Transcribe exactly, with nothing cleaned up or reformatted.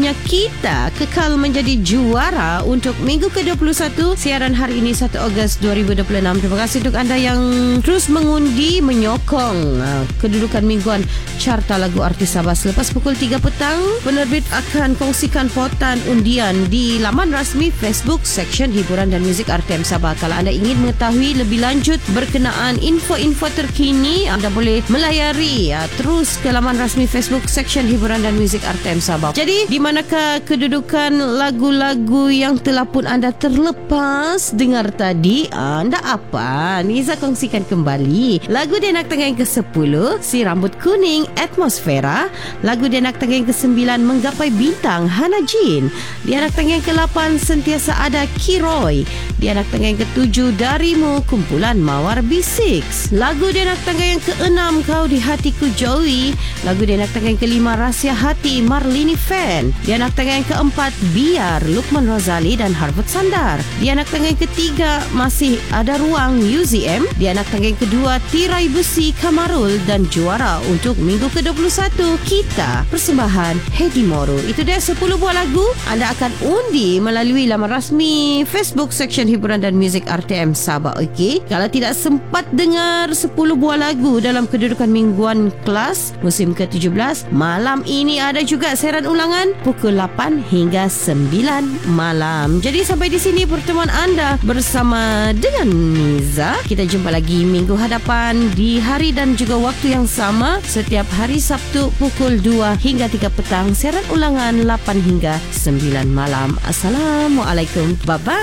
lagunya Kita kekal menjadi juara untuk minggu ke dua puluh satu siaran hari ini satu Ogos dua ribu dua puluh enam. Terima kasih untuk anda yang terus mengundi, menyokong uh, kedudukan mingguan carta lagu artis Sabah. Selepas pukul tiga petang, penerbit akan kongsikan pautan undian di laman rasmi Facebook Seksyen Hiburan dan Muzik R T M Sabah. Kalau anda ingin mengetahui lebih lanjut berkenaan info-info terkini, anda boleh melayari uh, terus ke laman rasmi Facebook Seksyen Hiburan dan Muzik R T M Sabah. Jadi, di manakah kedudukan lagu-lagu yang telah pun anda terlepas dengar tadi? Anda apa? Niza kongsikan kembali. Lagu Dia Nak Tengah yang ke sepuluh, Si Rambut Kuning, Atmosfera. Lagu Dia Nak Tengah yang ke sembilan, Menggapai Bintang, Hana Jin. Dia Nak Tengah yang ke lapan, Sentiasa Ada, Kiroy. Dia Nak Tengah yang ke tujuh, Darimu, Kumpulan Mawar B enam. Lagu Dia Nak Tengah yang ke enam, Kau di Hatiku, Joey. Lagu Dia Nak Tengah yang ke lima, Rahsia Hati, Marlini Fan. Dia Nak Tengah yang keempat, Biar, Lukman Rozali dan Harvard Sandar. Dia Nak Tengah yang ketiga, Masih Ada Ruang, U Z M. Dia Nak Tengah yang kedua, Tirai Busi, Kamarul. Dan juara untuk minggu ke dua puluh satu, Kita, persembahan Hedi Moro. Itu dia sepuluh buah lagu. Anda akan undi melalui laman rasmi Facebook Seksyen Hiburan dan Muzik R T M Sabah. Okey, kalau tidak sempat dengar sepuluh buah lagu dalam kedudukan mingguan kelas musim ke tujuh belas, malam ini ada juga siaran ulangan pukul lapan hingga sembilan malam. Jadi sampai di sini pertemuan anda bersama dengan Niza. Kita jumpa lagi minggu hadapan di hari dan juga waktu yang sama setiap hari Sabtu pukul dua hingga tiga petang, siaran ulangan lapan hingga sembilan malam. Assalamualaikum. Bye bye.